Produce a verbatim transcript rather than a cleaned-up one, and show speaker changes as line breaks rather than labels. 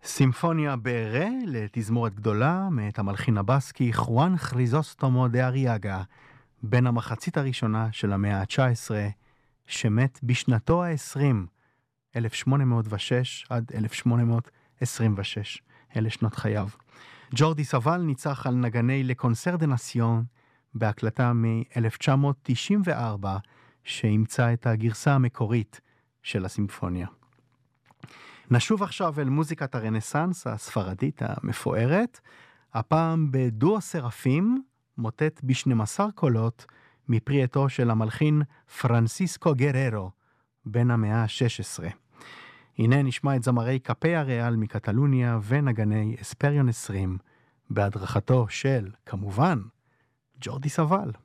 סימפוניה ברה לתזמורת גדולה מאת המלחין הבסקי חואן כריזוסטומו דה אריאגה, בן המחצית הראשונה של המאה ה-תשע עשרה, שמת בשנתו ה-עשרים, אלף שמונה מאות ושש עד אלף שמונה מאות עשרים ושש, אלה שנות חייו. ג'ורדי סבל ניצח על נגני לקונסר דה נסיון בהקלטה מ-אלף תשע מאות תשעים וארבע, שאימצה את הגרסה המקורית של הסימפוניה. נשוב עכשיו אל מוזיקת הרנסנס הספרדית המפוארת, הפעם בדואו סרפים, מוטט ב-שנים עשר קולות, מפרי עטו של המלחין פרנסיסקו גררו, בן המאה ה-שש עשרה. הנה נשמע את זמרי קפי הריאל מקטלוניה ונגני אספריון עשרים, בהדרכתו של, כמובן, ג'ורדי סבל.